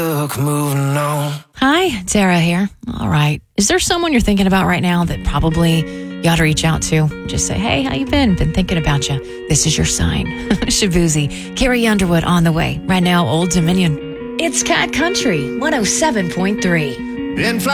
Moving on. Hi, Tara here. All right. Is there someone you're thinking about right now that probably you ought to reach out to? Just say, hey, how you been? Been thinking about you. This is your sign. Shabuzi, Carrie Underwood on the way. Right now, Old Dominion. It's Cat Country 107.3.